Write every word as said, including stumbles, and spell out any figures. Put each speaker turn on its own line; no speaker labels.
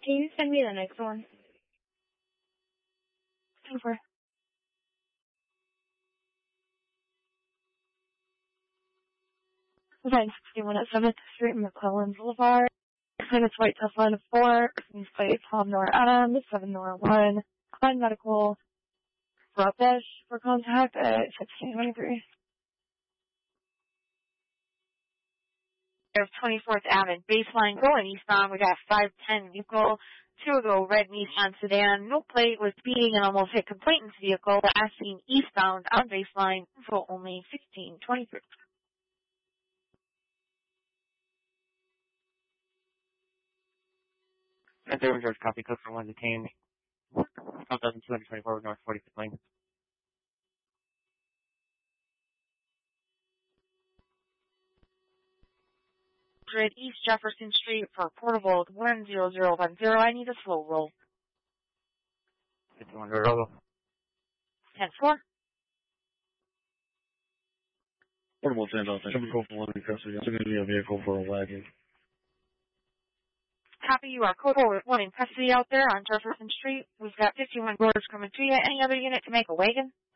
Can you send me the next one? Over. nine sixty-one at seventh Street, McClellan Boulevard. It's White Tesla line of four. Please play Tom Nor Adam, seven Nor one. Klein Medical. Rubbish for contact at sixteen twenty-three.
Of twenty-fourth Avenue, baseline going eastbound. We got five ten vehicle, two ago red Nissan sedan, no plate, was speeding and almost hit complainant's vehicle, last seen eastbound on baseline, info only sixteen twenty-three.
At the George copy, code for one detained. one thousand two hundred twenty-four North forty-fifth Lane.
East Jefferson Street for portable one zero zero one zero. I need a slow roll.
fifty-one roll.
ten four.
Portable ten dollars. Chemical for one in custody. I'm going to be a vehicle for a wagon.
Copy, you are code one in custody out there on Jefferson Street. We've got fifty-one doors coming to you. Any other unit to make a wagon?